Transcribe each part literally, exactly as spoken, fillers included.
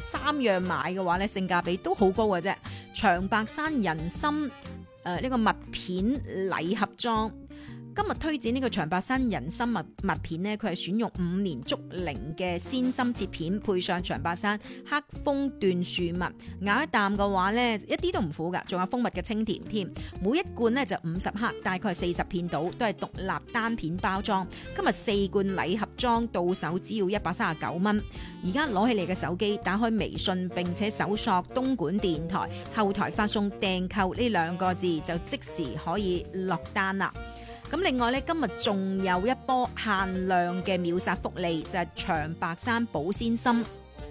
三樣買嘅話咧，性價比都好高嘅啫。長白山人參誒呢個麥片禮盒裝。今日推薦呢個長白山人參麥麥片呢，佢係選用五年竹齡嘅鮮參切片，配上長白山黑蜂椴樹蜜，咬一啖嘅話呢，一啲都唔苦噶，仲有蜂蜜嘅清甜添。每一罐呢就五十克，大概係四十片到，都係獨立單片包裝。今日四罐禮盒裝到手只要一百三十九蚊。而家攞起你嘅手機，打開微信，並且搜索東莞電台，後台發送訂購呢兩個字，就即時可以落單啦。咁另外咧，今日仲有一波限量嘅秒殺福利，就係、是、長白山保鮮參。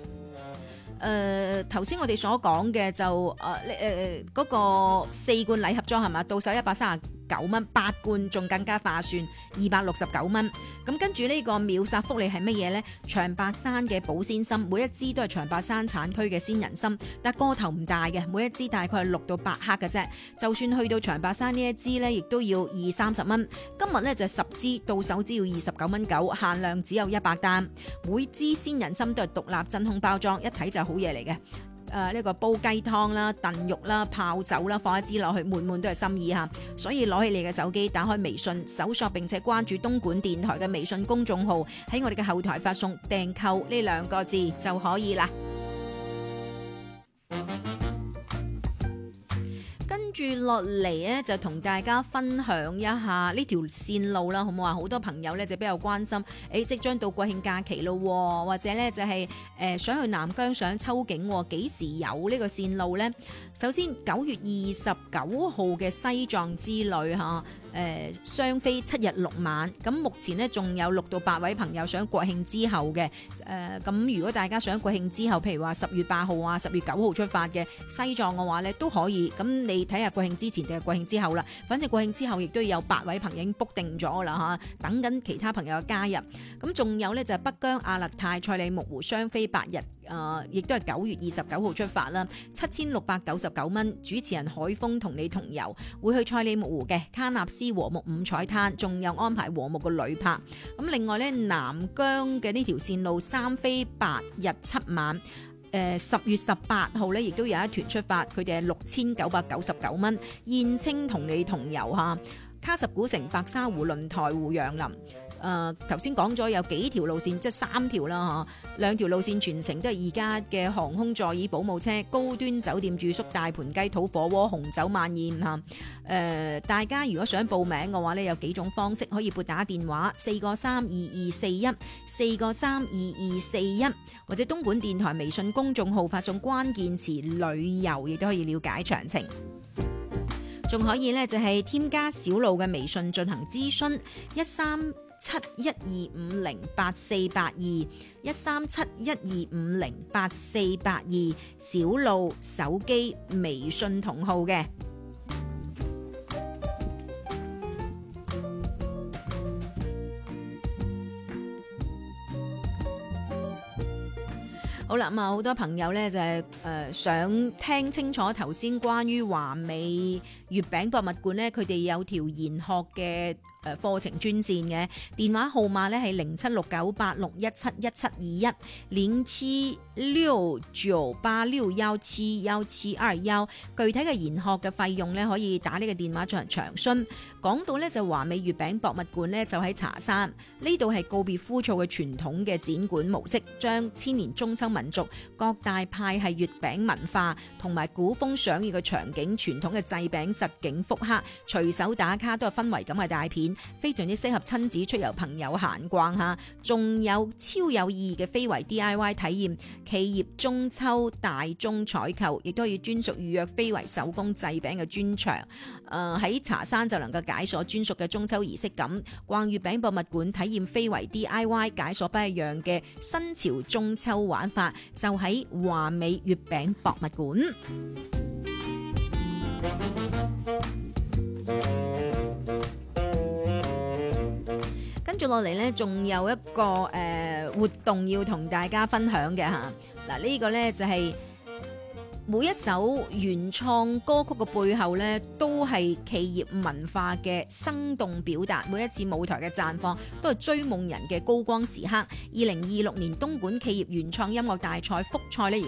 誒頭先我哋所講嘅就誒誒嗰個四罐禮盒裝係嘛，到手一百三十九蚊，八罐仲更加划算，二百六十九蚊。咁跟住呢個秒殺福利係乜嘢呢？長白山嘅保鮮參，每一支都係長白山產區嘅鮮人參，但個頭唔大嘅，每一支大概係六到八克嘅啫。就算去到長白山呢一支呢，亦都要二三十蚊。今日呢，就十支到手只要二十九蚊九，限量只有一百單。每支鮮人參都係獨立真空包裝，一睇就好嘢嚟嘅。誒、呃、呢、這個煲雞湯啦、燉肉啦、泡酒啦，放一支落去，滿滿都係心意嚇。所以攞起你嘅手機，打開微信，搜索並且關注東莞電台嘅微信公眾號，喺我哋嘅後台發送訂購呢兩個字就可以啦。跟住落嚟咧，就同大家分享一下呢條線路啦，好唔好啊？好多朋友咧就比較關心，誒即將到國慶假期咯，或者咧就係誒想去南疆想秋景，幾時有呢個線路呢？首先九月二十九號嘅西藏之旅嚇。誒雙飛七日六晚，咁目前呢，仲有六到八位朋友想國慶之後嘅，誒、呃、咁如果大家想國慶之後，譬如話十月八號啊、十月九號出發嘅西藏嘅話呢，都可以。咁你睇下國慶之前定係國慶之後啦。反正國慶之後亦都有八位朋友已經 book 定咗啦嚇，等緊其他朋友嘅加入。咁仲有呢，就係北疆阿勒泰、賽里木湖雙飛八日，誒、呃、亦都係九月二十九號出發啦，七千六百九十九蚊。主持人海峰同你同遊，會去賽里木湖嘅卡納斯和睦五彩灘，仲有安排和睦嘅旅拍。咁另外咧，南疆嘅呢條線路三飛八日七晚，誒十月十八號咧，亦都有一團出發，佢哋係六千九百九十九蚊。燕青同你同遊嚇，卡什古城、白沙湖、輪台湖、楊林。誒頭先講咗有幾條路線，即係三條啦嚇，兩條路線全程都係而家嘅航空座椅保姆車、高端酒店住宿、大盤雞、土火鍋、紅酒晚宴嚇。誒、呃、大家如果想報名嘅話呢，有幾種方式可以撥打電話四個三二二四一四個三二二四一，或者東莞電台微信公眾號發送關鍵詞旅遊，亦都可以了解詳情。仲可以呢，就係添加小路嘅微信進行諮詢一三七一二五零八四八二一三七一二五零八四八二小路手機微信同號嘅。好啦，咁啊，好多朋友咧就係誒想聽清楚頭先關於華美月餅博物館咧，佢哋有條研學嘅誒課程專線嘅電話號碼咧係零七六九八六一七一七二一零七六九八六幺七幺七二幺。具體嘅研學嘅費用咧可以打呢個電話進行詳詢。講到咧就華美月餅博物館咧就喺茶山呢度，係告別枯燥嘅傳統嘅展館模式，將千年中秋民族各大派系月餅文化同埋古風賞月嘅場景、傳統嘅製餅實景復刻，隨手打卡都係氛圍感嘅大片，非常之適合親子出遊、朋友閒逛下。仲有超有意義嘅非遺 D I Y 體驗，企業中秋大宗採購，亦都可以專屬預約非遺手工製餅嘅專場。誒、呃、喺茶山就能夠解鎖專屬嘅中秋儀式感，逛月餅博物館體驗非遺 D I Y， 解鎖不一樣嘅新潮中秋玩法，就喺華美月餅博物館。跟住落嚟呢，仲有一個誒、呃、活動要同大家分享嘅吓。嗱，呢個呢就係、是。每一首原創歌曲嘅背後呢，都係企業文化嘅生動表達。每一次舞台嘅綻放，都係追夢人嘅高光時刻。二零二六年東莞企業原創音樂大賽複賽呢。